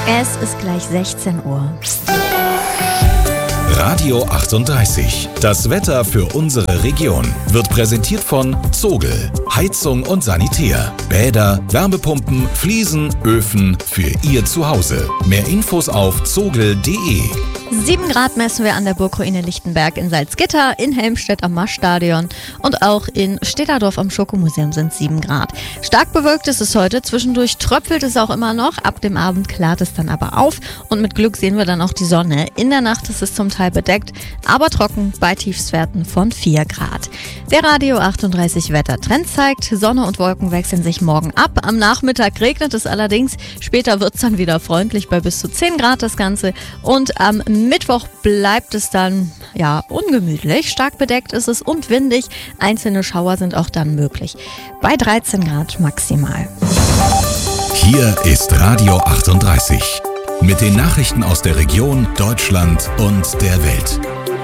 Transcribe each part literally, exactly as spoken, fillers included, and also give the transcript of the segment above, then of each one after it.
Es ist gleich sechzehn Uhr. Radio achtunddreißig. Das Wetter für unsere Region wird präsentiert von Zogel. Heizung und Sanitär. Bäder, Wärmepumpen, Fliesen, Öfen für Ihr Zuhause. Mehr Infos auf zogel punkt de. Sieben Grad messen wir an der Burgruine Lichtenberg in Salzgitter, in Helmstedt am Marschstadion und auch in Städterdorf am Schokomuseum sind sieben Grad. Stark bewölkt ist es heute, zwischendurch tröpfelt es auch immer noch, ab dem Abend klart es dann aber auf und mit Glück sehen wir dann auch die Sonne. In der Nacht ist es zum Teil bedeckt, aber trocken bei Tiefstwerten von vier Grad. Der Radio achtunddreißig Wettertrend zeigt, Sonne und Wolken wechseln sich morgen ab. Am Nachmittag regnet es allerdings, später wird es dann wieder freundlich bei bis zu zehn Grad das Ganze und am Mittwoch bleibt es dann ja ungemütlich, stark bedeckt ist es und windig. Einzelne Schauer sind auch dann möglich. Bei dreizehn Grad maximal. Hier ist Radio achtunddreißig. Mit den Nachrichten aus der Region, Deutschland und der Welt.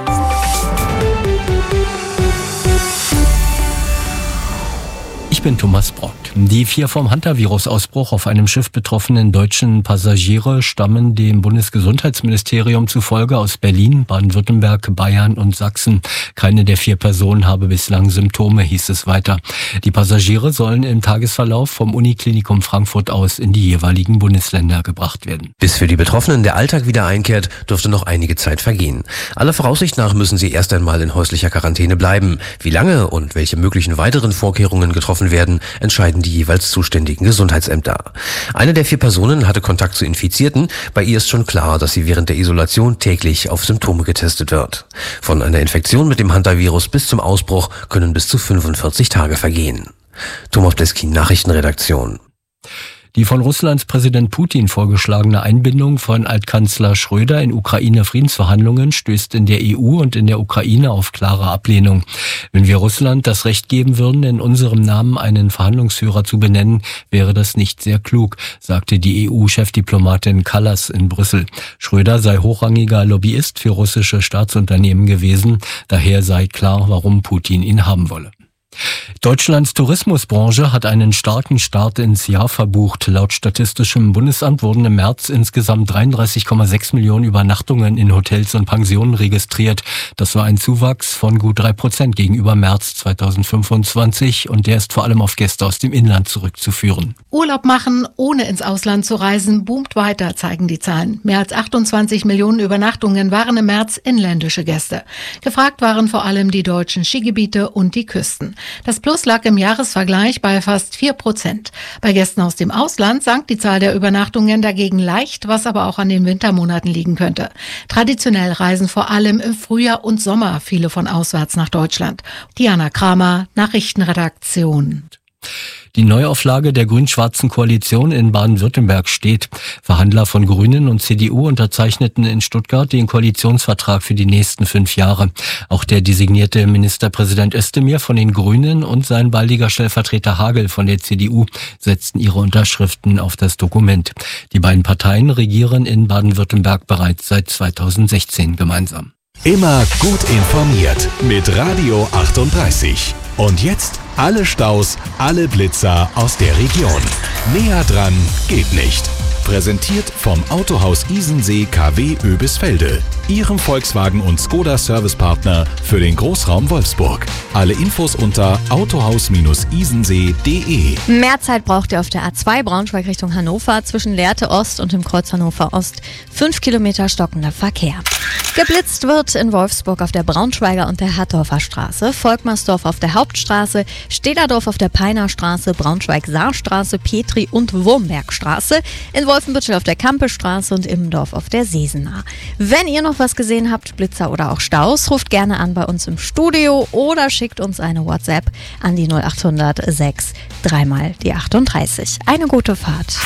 Ich bin Thomas Brock. Die vier vom Hantavirus-Ausbruch auf einem Schiff betroffenen deutschen Passagiere stammen dem Bundesgesundheitsministerium zufolge aus Berlin, Baden-Württemberg, Bayern und Sachsen. Keine der vier Personen habe bislang Symptome, hieß es weiter. Die Passagiere sollen im Tagesverlauf vom Uniklinikum Frankfurt aus in die jeweiligen Bundesländer gebracht werden. Bis für die Betroffenen der Alltag wieder einkehrt, dürfte noch einige Zeit vergehen. Aller Voraussicht nach müssen sie erst einmal in häuslicher Quarantäne bleiben. Wie lange und welche möglichen weiteren Vorkehrungen getroffen werden, entscheiden die jeweils zuständigen Gesundheitsämter. Eine der vier Personen hatte Kontakt zu Infizierten. Bei ihr ist schon klar, dass sie während der Isolation täglich auf Symptome getestet wird. Von einer Infektion mit dem Hantavirus bis zum Ausbruch können bis zu fünfundvierzig Tage vergehen. Thomas Bleskin, Nachrichtenredaktion. Die von Russlands Präsident Putin vorgeschlagene Einbindung von Altkanzler Schröder in Ukraine-Friedensverhandlungen stößt in der E U und in der Ukraine auf klare Ablehnung. Wenn wir Russland das Recht geben würden, in unserem Namen einen Verhandlungsführer zu benennen, wäre das nicht sehr klug, sagte die E U-Chefdiplomatin Kallas in Brüssel. Schröder sei hochrangiger Lobbyist für russische Staatsunternehmen gewesen, daher sei klar, warum Putin ihn haben wolle. Deutschlands Tourismusbranche hat einen starken Start ins Jahr verbucht. Laut Statistischem Bundesamt wurden im März insgesamt dreiunddreißig Komma sechs Millionen Übernachtungen in Hotels und Pensionen registriert. Das war ein Zuwachs von gut drei Prozent gegenüber März zweitausendfünfundzwanzig und der ist vor allem auf Gäste aus dem Inland zurückzuführen. Urlaub machen, ohne ins Ausland zu reisen, boomt weiter, zeigen die Zahlen. Mehr als achtundzwanzig Millionen Übernachtungen waren im März inländische Gäste. Gefragt waren vor allem die deutschen Skigebiete und die Küsten. Das Plus lag im Jahresvergleich bei fast vier Prozent. Bei Gästen aus dem Ausland sank die Zahl der Übernachtungen dagegen leicht, was aber auch an den Wintermonaten liegen könnte. Traditionell reisen vor allem im Frühjahr und Sommer viele von auswärts nach Deutschland. Diana Kramer, Nachrichtenredaktion. Die Neuauflage der grün-schwarzen Koalition in Baden-Württemberg steht. Verhandler von Grünen und C D U unterzeichneten in Stuttgart den Koalitionsvertrag für die nächsten fünf Jahre. Auch der designierte Ministerpräsident Özdemir von den Grünen und sein baldiger Stellvertreter Hagel von der C D U setzten ihre Unterschriften auf das Dokument. Die beiden Parteien regieren in Baden-Württemberg bereits seit zweitausendsechzehn gemeinsam. Immer gut informiert mit Radio achtunddreißig. Und jetzt alle Staus, alle Blitzer aus der Region. Näher dran geht nicht. Präsentiert vom Autohaus Isensee K W Oebisfelde, Ihrem Volkswagen und Skoda Servicepartner für den Großraum Wolfsburg. Alle Infos unter autohaus isensee punkt de. Mehr Zeit braucht ihr auf der A zwei Braunschweig Richtung Hannover zwischen Lehrte Ost und dem Kreuz Hannover Ost. Fünf Kilometer stockender Verkehr. Geblitzt wird in Wolfsburg auf der Braunschweiger und der Hattorfer Straße, Volkmarsdorf auf der Hauptstraße, Stederdorf auf der Peiner Straße, Braunschweig-Saarstraße, Petri- und Wurmbergstraße, in Wolfenbüttel auf der Kampestraße und Immendorf auf der Seesenaar. Wenn ihr noch was gesehen habt, Blitzer oder auch Staus, ruft gerne an bei uns im Studio oder schickt uns eine WhatsApp an die null acht hundert sechs dreimal die achtunddreißig. Eine gute Fahrt.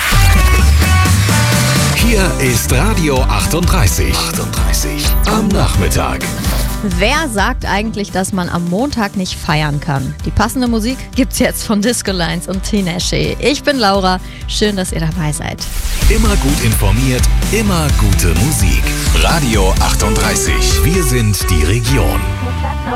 Hier ist Radio achtunddreißig. achtunddreißig am Nachmittag. Wer sagt eigentlich, dass man am Montag nicht feiern kann? Die passende Musik gibt's jetzt von Disco Lines und Tinashe. Ich bin Laura, schön, dass ihr dabei seid. Immer gut informiert, immer gute Musik. Radio achtunddreißig. Wir sind die Region.